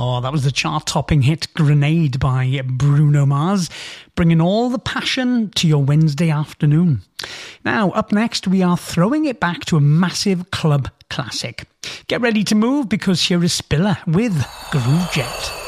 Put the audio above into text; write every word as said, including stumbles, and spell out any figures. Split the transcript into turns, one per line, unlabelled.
Oh, that was the chart-topping hit Grenade by Bruno Mars, bringing all the passion to your Wednesday afternoon. Now, up next, we are throwing it back to a massive club classic. Get ready to move because here is Spiller with Groove Jet.